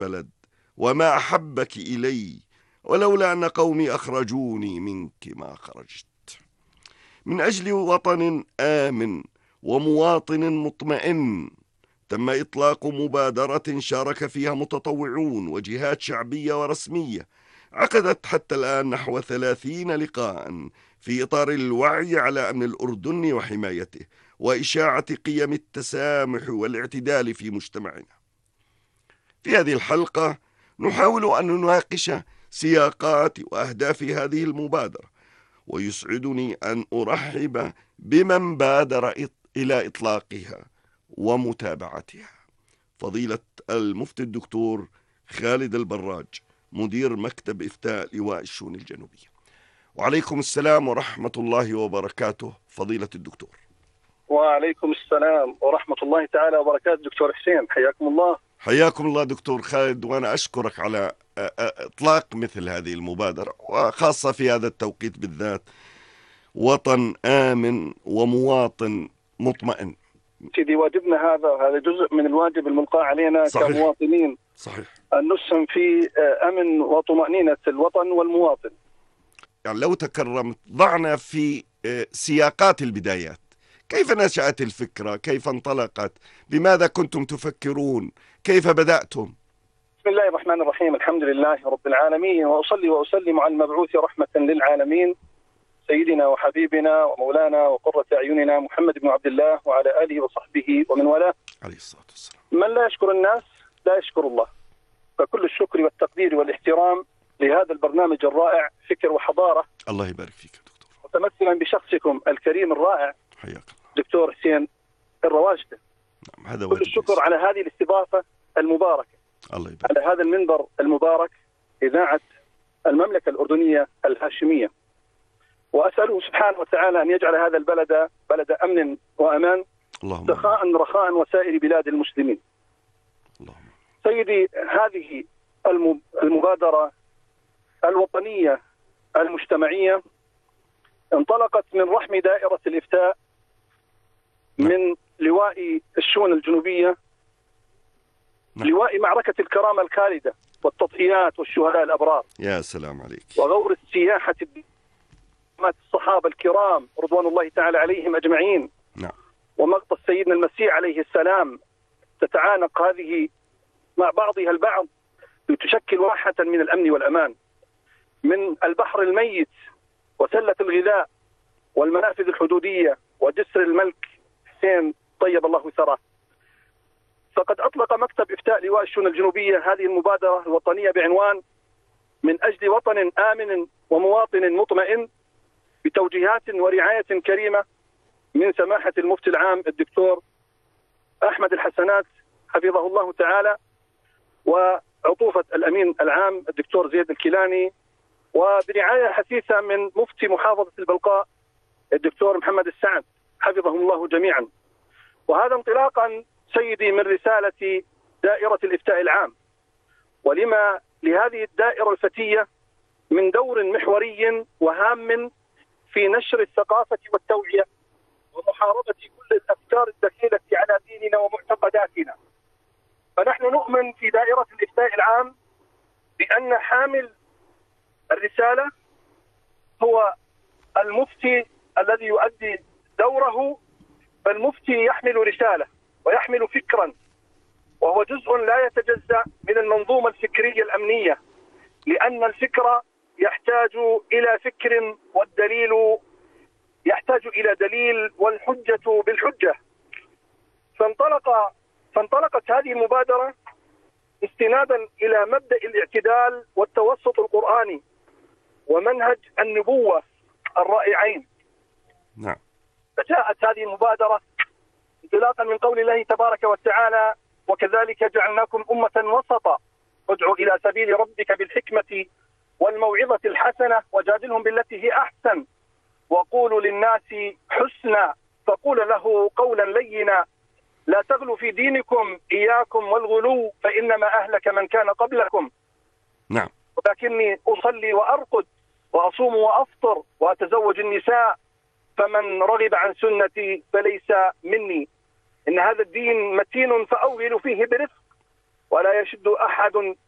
بلد وما أحبك إلي، ولولا أن قومي أخرجوني منك ما خرجت. من أجل وطن آمن ومواطن مطمئن تم إطلاق مبادرة شارك فيها متطوعون وجهات شعبية ورسمية، عقدت حتى الآن نحو 30 لقاء في إطار الوعي على أمن الأردن وحمايته وإشاعة قيم التسامح والاعتدال في مجتمعنا. في هذه الحلقة نحاول أن نناقش سياقات وأهداف هذه المبادرة، ويسعدني أن أرحب بمن بادر إلى إطلاقها ومتابعتها، فضيلة المفتي الدكتور خالد البراج، مدير مكتب إفتاء لواء الشؤون الجنوبية. وعليكم السلام ورحمة الله وبركاته فضيلة الدكتور. وعليكم السلام ورحمة الله تعالى وبركاته دكتور حسين، حياكم الله. حياكم الله دكتور خالد، وأنا أشكرك على إطلاق مثل هذه المبادرة، وخاصة في هذا التوقيت بالذات، وطن آمن ومواطن مطمئن. سيدي واجبنا هذا جزء من الواجب الملقى علينا صحيح. كمواطنين. صحيح. أن نسهم في أمن وطمأنينة الوطن والمواطن. يعني لو تكرمت ضعنا في سياقات البدايات، كيف نشأت الفكرة؟ كيف انطلقت؟ بماذا كنتم تفكرون؟ كيف بدأتم؟ بسم الله الرحمن الرحيم، الحمد لله رب العالمين، وأصلي وأسلم على المبعوث رحمة للعالمين سيدنا وحبيبنا ومولانا وقرة أعيننا محمد بن عبد الله وعلى آله وصحبه ومن والاه عليه الصلاة والسلام. من لا يشكر الناس لا يشكر الله، فكل الشكر والتقدير والاحترام لهذا البرنامج الرائع، فكر وحضارة. الله يبارك فيك يا دكتور. متمثلا بشخصكم الكريم الرائع حياك الله دكتور حسين الرواجده. نعم، هذا كل الشكر على هذه الاستضافة المباركة، الله يبارك. على هذا المنبر المبارك، إذاعة المملكة الأردنية الهاشمية. وأسأله سبحانه وتعالى أن يجعل هذا البلد بلد أمن وأمان، سخاء رخاء وسائر بلاد المسلمين. اللهم. سيدي، هذه المبادرة الوطنية المجتمعية انطلقت من رحم دائرة الإفتاء من لواء الشؤون الجنوبية، لواء معركة الكرامة الخالدة والتضحيات والشهداء الأبرار. يا سلام عليك. وغور السياحة الصحابة الكرام رضوان الله تعالى عليهم أجمعين. نعم. ومقطع سيدنا المسيح عليه السلام، تتعانق هذه مع بعضها البعض لتشكل واحة من الأمن والأمان، من البحر الميت وسلة الغذاء والمنافذ الحدودية وجسر الملك حسين طيب الله ثراه. فقد أطلق مكتب إفتاء لواء الشؤون الجنوبية هذه المبادرة الوطنية بعنوان من أجل وطن آمن ومواطن مطمئن، بتوجيهات ورعاية كريمة من سماحة المفتي العام الدكتور أحمد الحسنات حفظه الله تعالى، وعطوفة الأمين العام الدكتور زيد الكيلاني، وبرعاية حثيثة من مفتي محافظة البلقاء الدكتور محمد السعد حفظهم الله جميعا. وهذا انطلاقا سيدي من رسالة دائرة الإفتاء العام، ولما لهذه الدائرة الفتية من دور محوري وهام في نشر الثقافة والتوعية ومحاربة كل الأفكار الدخيلة على ديننا ومعتقداتنا. فنحن نؤمن في دائرة الإفتاء العام بأن حامل الرسالة هو المفتي الذي يؤدي دوره، فالمفتي يحمل رسالة ويحمل فكرا، وهو جزء لا يتجزأ من المنظومة الفكرية الأمنية، لأن الفكر يحتاج إلى فكر، والدليل يحتاج إلى دليل، والحجة بالحجة. فانطلقت هذه المبادرة استنادا إلى مبدأ الاعتدال والتوسط القرآني ومنهج النبوة الرائعين. نعم. فجاءت هذه المبادرة انطلاقا من قول الله تبارك وتعالى: وكذلك جعلناكم أمة وسطا ادعوا إلى سبيل ربك بالحكمة والموعظة الحسنة وجادلهم بالتي هي أحسن وقولوا للناس حسنا فقول له قولا لينا لا تغلوا في دينكم إياكم والغلو فإنما أهلك من كان قبلكم. نعم. ولكني أصلي وأرقد وأصوم وأفطر وأتزوج النساء فمن رغب عن سنتي فليس مني. إن هذا الدين متين فأوهل فيه برفق ولا يشد أحد